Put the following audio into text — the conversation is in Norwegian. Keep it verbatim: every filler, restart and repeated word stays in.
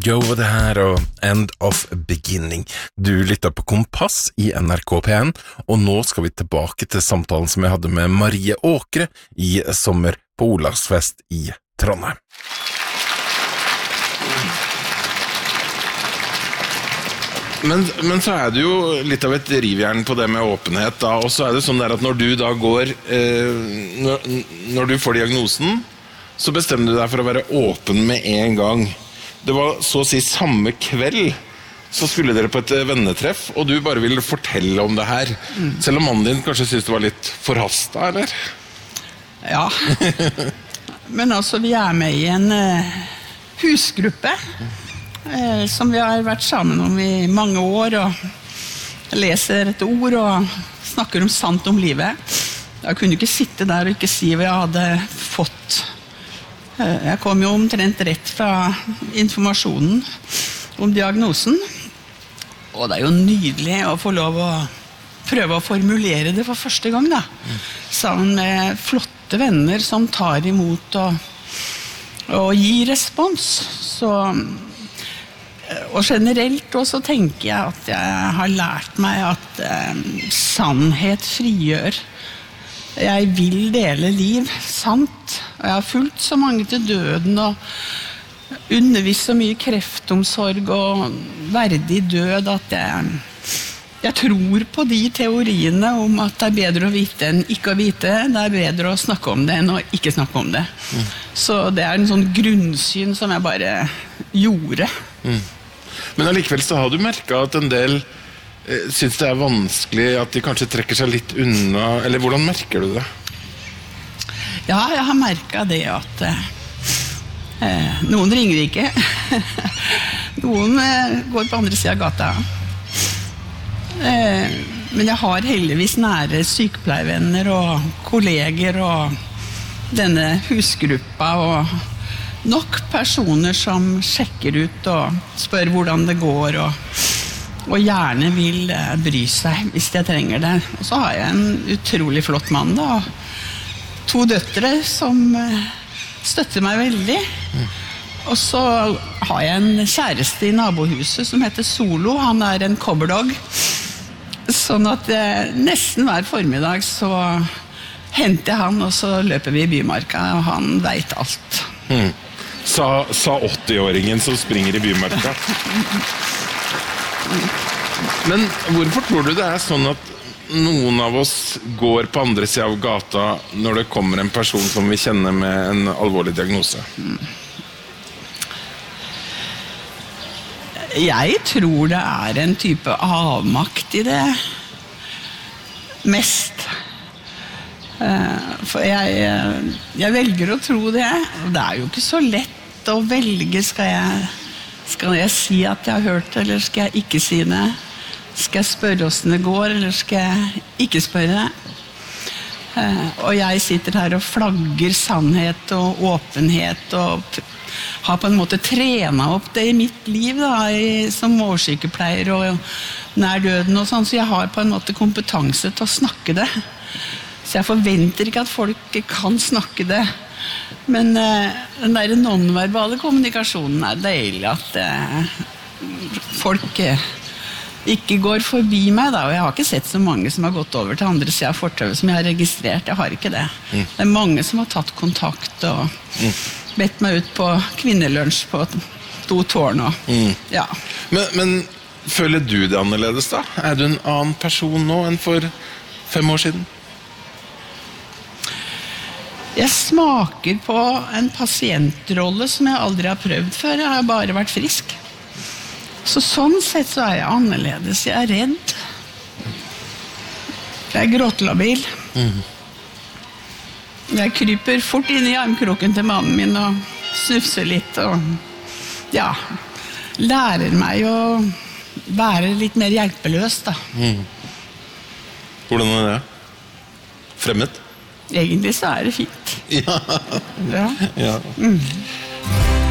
Go var det her og End of Beginning. Du lytter på Kompass i N R K P en, og nå skal vi tilbake til samtalen som jeg hadde med Marie Åkre i sommer på Olavsfest i Trondheim. Men, men så er det jo litt av et rivjern på det med åpenhet da, og så er det sånn der at når du da går, eh, når, når du får diagnosen, så bestemmer du deg for å være åpen med en gang. Det var så å si samme kveld, så skulle dere på et vennetreff, og du bare ville fortelle om det her. Mm. Selv om mannen din kanskje synes det var litt forhastet, eller? Ja. Men altså, vi er med i en uh, husgruppe, uh, som vi har vært sammen om i mange år, og leser et ord, og snakker om sant om livet. Jeg kunne ikke sitte der og ikke si hva jeg hadde fått. Jeg kom jo omtrent rett fra informasjonen om diagnosen, og det er jo nydelig å få lov å prøve å formulere det for første gang da, sammen med flotte venner som tar imot og, og gir respons. Så, og generelt også tenker jeg at jeg har lært meg at eh, sannhet frigjør. Jeg vil dele liv, sant, og jeg har fulgt så mange til døden og undervist så mye kreftomsorg og verdig død at jeg, jeg tror på de teoriene om at det er bedre å vite enn ikke å vite. Det er bedre å snakke om det enn å ikke snakke om det. Mm. Så det er en sånn grunnsyn som jeg bare gjorde. Mm. Men allikevel så har du merket at en del synes det er vanskelig at de kanskje trekker seg litt unna, eller hvordan merker du det? Ja, jeg har merket det at eh, noen ringer ikke. Noen eh, går på andre siden av gata. Eh, men jeg har heldigvis nære sykepleiervenner og kolleger og denne husgruppa og nok personer som sjekker ut og spør hvordan det går og og gjerne vil bry seg hvis jeg trenger det. Og så har jeg en utrolig flott mann da, og to døtre som støtter meg veldig. Mm. Og så har jeg en kjæreste i nabohuset som heter Solo. Han er en cobberdog. Sånn at eh, nesten hver formiddag så henter jeg han, og så løper vi i bymarka, og han vet alt. Mm. Sa, sa åtti-åringen som springer i bymarka. Men hvorfor tror du det er sånn at noen av oss går på andre siden av gata når det kommer en person som vi kjenner med en alvorlig diagnose? Jeg tror det er en type avmakt i det mest. For jeg, jeg velger å tro det. Det er jo ikke så lett å velge. Skal jeg Skal jeg si at jeg har hørt det, eller skal jeg ikke si det? Skal jeg spørre hvordan det går, eller skal jeg ikke spørre det? Eh, og jeg sitter her og flagger sannhet og åpenhet, og har på en måte trenet opp det i mitt liv, da, i, som årsykepleier og nær døden og sånn, så jeg har på en måte kompetanse til å snakke det. Så jeg forventer ikke at folk kan snakke det. Men uh, den der nonverbale kommunikasjonen er deilig at uh, folk uh, ikke går forbi meg da, og jeg har ikke sett så mange som har gått over til andre siden av fortauet som jeg har registrert. Jeg har ikke det. Mm. Det er mange som har tatt kontakt og mm. bedt meg ut på kvinnelunsj på to tårn og, mm. ja. Men, men føler du det annerledes da? Er du en annen person nå enn for fem år siden? Jeg smaker på en pasientrolle som jeg aldri har prøvd før. Jeg har bare vært frisk. Så sånn sett så er jeg annerledes. Jeg er redd. Jeg er gråtelabil. Mm. Jeg kryper fort inn i armkroken til mannen min og snufser litt og ja, lærer meg å være litt mer hjelpeløs da. Mm. Hvordan er det? Fremmed? Egentlig så er det fint. Ja. Ja. Ja. Mm.